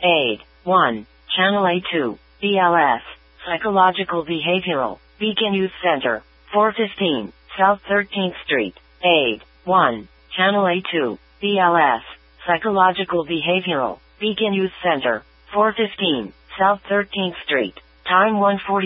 Aid 1. Channel A2, BLS, Psychological Behavioral, Beacon Youth Center, 415, South 13th Street. Aid 1. Channel A2, BLS, Psychological Behavioral, Beacon Youth Center, 415, South 13th Street. Time 1:40.